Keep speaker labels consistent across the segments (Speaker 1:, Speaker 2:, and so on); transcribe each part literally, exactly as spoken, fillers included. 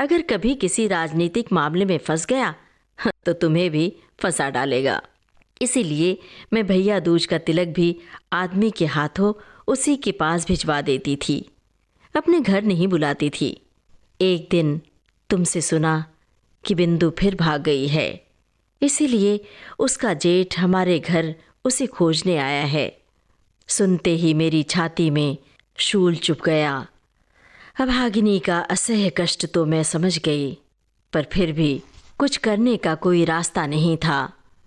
Speaker 1: अगर कभी किसी राजनीतिक मामले में फंस गया तो तुम्हें भी फंसा डालेगा। इसीलिए मैं भैया दूज का तिलक भी आदमी के हाथों उसी के पास भिजवा देती थी, अपने घर नहीं बुलाती थी। एक दिन तुमसे सुना कि बिंदु फिर भाग गई है, इसीलिए उसका जेठ हमारे घर उसे खोजने आया है। सुनते ही मेरी छाती में शूल चुभ गया। अभागिनी का असह्य कष्ट तो मैं समझ गई, पर फिर भी कुछ करने का कोई रास्ता नहीं था।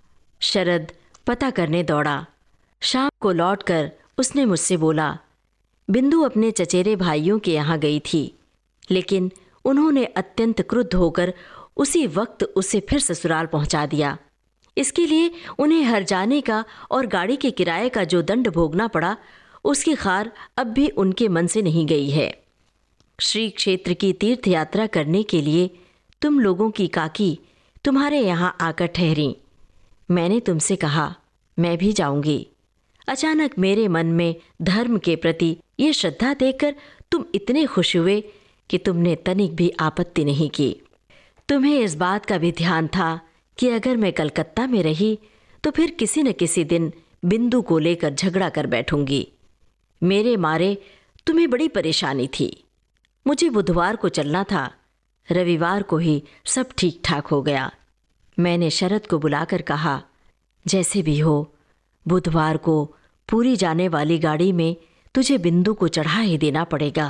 Speaker 1: शरद पता करने दौड़ा। शाम को लौटकर उसने मुझसे बोला, बिंदु अपने चचेरे भाइयों के यहाँ गई थी, लेकिन उन्होंने अत्यंत क्रुद्ध होकर उसी वक्त उसे फिर ससुराल पहुंचा दिया। इसके लिए उन्हें हर जाने का और गाड़ी के किराए का जो दंड भोगना पड़ा, उसकी खार अब भी उनके मन से नहीं गई है। श्री क्षेत्र की तीर्थ यात्रा करने के लिए तुम लोगों की काकी तुम्हारे यहाँ आकर ठहरी। मैंने तुमसे कहा मैं भी जाऊंगी। अचानक मेरे मन में धर्म के प्रति ये श्रद्धा देखकर तुम इतने खुश हुए कि तुमने तनिक भी आपत्ति नहीं की। तुम्हें इस बात का भी ध्यान था कि अगर मैं कलकत्ता में रही तो फिर किसी न किसी दिन बिंदु को लेकर झगड़ा कर बैठूंगी। मेरे मारे तुम्हें बड़ी परेशानी थी। मुझे बुधवार को चलना था, रविवार को ही सब ठीक ठाक हो गया। मैंने शरद को बुलाकर कहा, जैसे भी हो बुधवार को पूरी जाने वाली गाड़ी में तुझे बिंदु को चढ़ा ही देना पड़ेगा।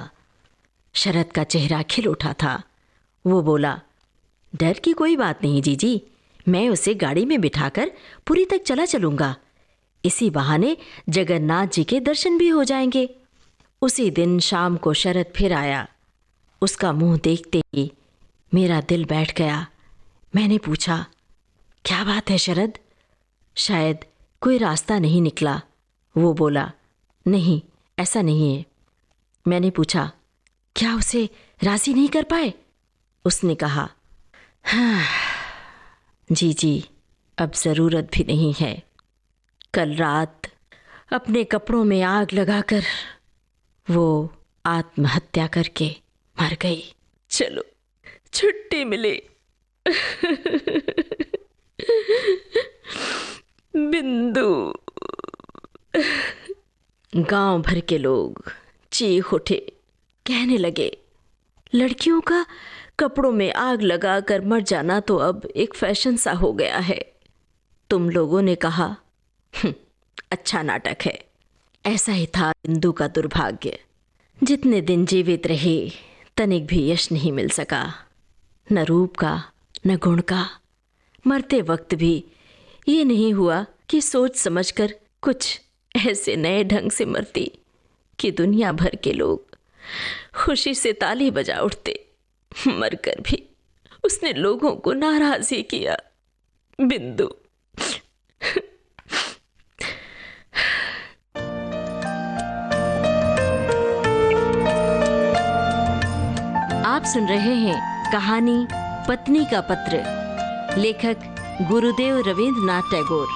Speaker 1: शरद का चेहरा खिल उठा था। वो बोला, डर की कोई बात नहीं जीजी, मैं उसे गाड़ी में बिठाकर पुरी तक चला चलूंगा। इसी बहाने जगन्नाथ जी के दर्शन भी हो जाएंगे। उसी दिन शाम को शरद फिर आया। उसका मुंह देखते ही मेरा दिल बैठ गया। मैंने पूछा, क्या बात है शरद? शायद कोई रास्ता नहीं निकला। वो बोला, नहीं ऐसा नहीं है। मैंने पूछा, क्या उसे राजी नहीं कर पाए? उसने कहा, हाँ जी जी, अब ज़रूरत भी नहीं है। कल रात अपने कपड़ों में आग लगाकर वो आत्महत्या करके मर गई। चलो छुट्टी मिली। बिंदु। गांव भर के लोग चीख उठे, कहने लगे, लड़कियों का कपड़ों में आग लगाकर मर जाना तो अब एक फैशन सा हो गया है। तुम लोगों ने कहा, अच्छा नाटक है। ऐसा ही था बिंदु का दुर्भाग्य। जितने दिन जीवित रही तनिक भी यश नहीं मिल सका, न रूप का न गुण का। मरते वक्त भी ये नहीं हुआ कि सोच समझकर कुछ ऐसे नए ढंग से मरती कि दुनिया भर के लोग खुशी से ताली बजा उठते। मरकर भी उसने लोगों को नाराज ही किया। बिंदु। आप सुन रहे हैं कहानी पत्नी का पत्र, लेखक गुरुदेव रवींद्रनाथ टैगोर।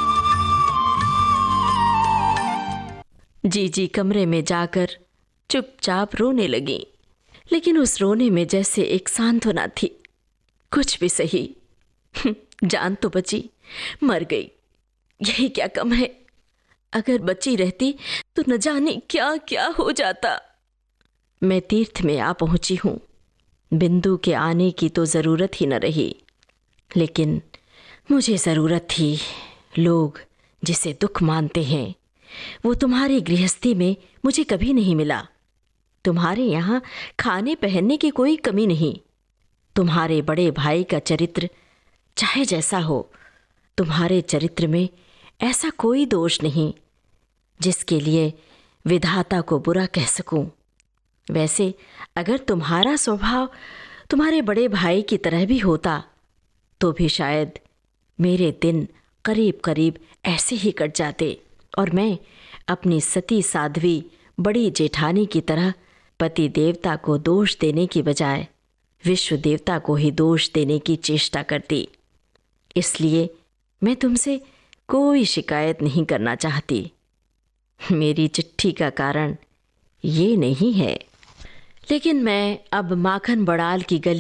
Speaker 1: जीजी कमरे में जाकर चुपचाप रोने लगी, लेकिन उस रोने में जैसे एक सांत्वना थी। कुछ भी सही, जान तो बची, मर गई, यही क्या कम है। अगर बची रहती तो न जाने क्या क्या हो जाता। मैं तीर्थ में आ पहुंची हूँ। बिंदु के आने की तो ज़रूरत ही न रही, लेकिन मुझे ज़रूरत थी। लोग जिसे दुख मानते हैं वो तुम्हारी गृहस्थी में मुझे कभी नहीं मिला। तुम्हारे यहाँ खाने पहनने की कोई कमी नहीं। तुम्हारे बड़े भाई का चरित्र चाहे जैसा हो, तुम्हारे चरित्र में ऐसा कोई दोष नहीं जिसके लिए विधाता को बुरा कह सकूं। वैसे अगर तुम्हारा स्वभाव तुम्हारे बड़े भाई की तरह भी होता तो भी शायद मेरे दिन करीब करीब ऐसे ही कट जाते और मैं अपनी सती साध्वी बड़ी जेठानी की तरह पति देवता को दोष देने की बजाय विश्व देवता को ही दोष देने की चेष्टा करती। इसलिए मैं तुमसे कोई शिकायत नहीं करना चाहती। मेरी चिट्ठी का कारण ये नहीं है, लेकिन मैं अब माखन बड़ाल की गली